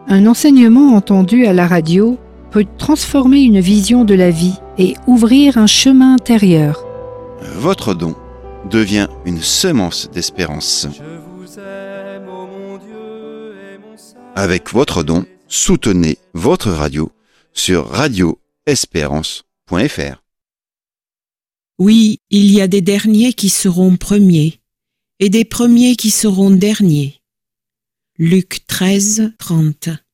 Un enseignement entendu à la radio peut transformer une vision de la vie et ouvrir un chemin intérieur. Votre don devient une semence d'espérance. Avec votre don, soutenez votre radio sur radioespérance.fr. Oui, il y a des derniers qui seront premiers, et des premiers qui seront derniers. Luc 13, 30.